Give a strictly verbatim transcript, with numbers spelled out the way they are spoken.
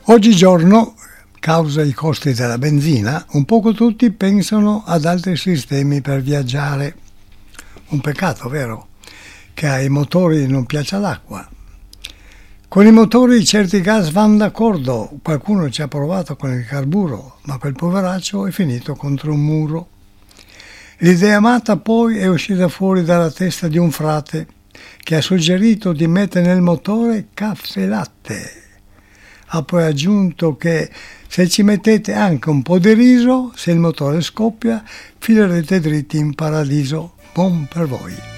Oggigiorno, causa i costi della benzina, un poco tutti pensano ad altri sistemi per viaggiare. Un peccato, vero? Che ai motori non piaccia l'acqua. Con i motori certi gas vanno d'accordo, qualcuno ci ha provato con il carburo, ma quel poveraccio è finito contro un muro. L'idea matta poi è uscita fuori dalla testa di un frate che ha suggerito di mettere nel motore caffè latte. Ha poi aggiunto che se ci mettete anche un po' di riso, se il motore scoppia, filerete dritti in paradiso. Buon per voi.